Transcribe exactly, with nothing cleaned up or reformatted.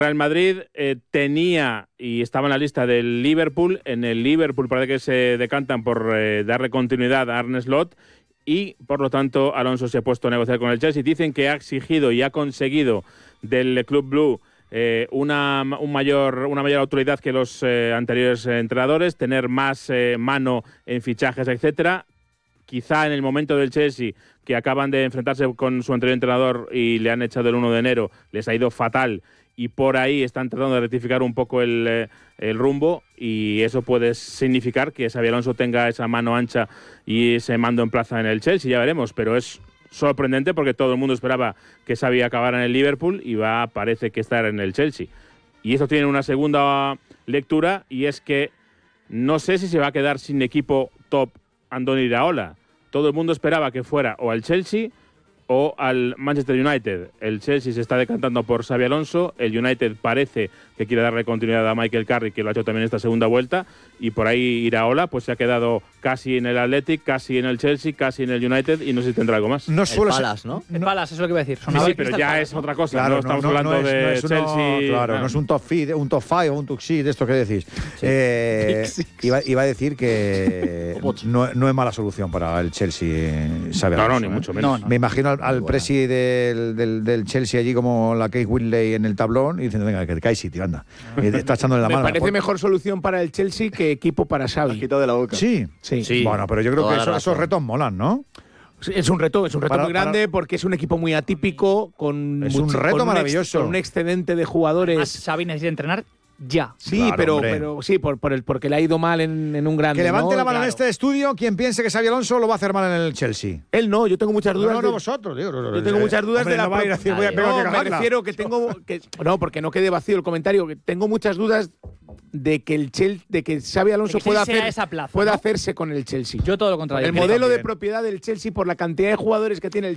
Real Madrid eh, tenía y estaba en la lista del Liverpool. En el Liverpool parece que se decantan por eh, darle continuidad a Arne Slot y, por lo tanto, Alonso se ha puesto a negociar con el Chelsea. Dicen que ha exigido y ha conseguido del Club Blue eh, una, un mayor, una mayor autoridad que los eh, anteriores eh, entrenadores, tener más eh, mano en fichajes, etcétera. Quizá en el momento del Chelsea, que acaban de enfrentarse con su anterior entrenador y le han echado el uno de enero, les ha ido fatal y por ahí están tratando de rectificar un poco el, eh, el rumbo, y eso puede significar que Xabi Alonso tenga esa mano ancha y ese mando en plaza en el Chelsea, ya veremos, pero es sorprendente porque todo el mundo esperaba que Xabi acabara en el Liverpool y va, parece que estar en el Chelsea. Y esto tiene una segunda lectura, y es que no sé si se va a quedar sin equipo top Andoni Iraola. Todo el mundo esperaba que fuera o al Chelsea o al Manchester United. El Chelsea se está decantando por Xabi Alonso, el United parece que quiere darle continuidad a Michael Carrick, que lo ha hecho también esta segunda vuelta, y por ahí Iraola pues se ha quedado casi en el Athletic, casi en el Chelsea, casi en el United, y no sé si tendrá algo más. No el suele Palace, ¿no? El Palace, eso es lo que iba a decir. Sí, sí, pero ya es otra cosa, Claro, no estamos no, no, hablando no es, de no es uno, Chelsea. claro, no. no es un top five, un top five o un top six, de esto que decís. Sí. Eh, Six. iba, iba a decir que no, no es mala solución para el Chelsea, Xabi No, no, Alonso, ni ¿eh? mucho menos. No, no. Me imagino al, al Bueno. presi del, del, del Chelsea allí como la Kate Whitley en el tablón y diciendo, venga, que te caes sitio, anda. Y está echándole la Me mano. parece Por- mejor solución para el Chelsea que equipo para Xavi. Quitado de la boca. Sí. Sí. Sí. Bueno, pero yo creo Toda que la eso- esos razón. retos molan, ¿no? Es un reto, es un reto Para- muy grande porque es un equipo muy atípico, con Es un muchi- reto con maravilloso. ex- con un excedente de jugadores. Además, Xavi necesita entrenar ya. Sí, Claro, pero, hombre. pero sí, por, por el, porque le ha ido mal en, en un grande. Que levante ¿no? la mano en Claro. este estudio quien piense que Xabi Alonso lo va a hacer mal en el Chelsea. Él no, yo tengo muchas No, dudas. no, no, de- vosotros, digo. no, no, yo tengo eh, muchas dudas hombre, de la no va a ir a decir, voy a pegar No, que me cagarla. refiero que tengo que, no, porque no quede vacío el comentario, que tengo muchas dudas de que el Chelsea, de que Xabi Alonso De que pueda sea hacer esa plaza, pueda ¿no? hacerse con el Chelsea. Yo todo lo contrario. el Creo modelo de también. propiedad del Chelsea, por la cantidad de jugadores que tiene el